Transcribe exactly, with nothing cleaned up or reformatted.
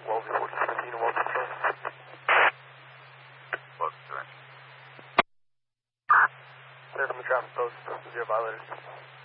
Wellesley fourteen seventeen and Wellesley Control. Close direction. Clear from the traffic post, zero violators.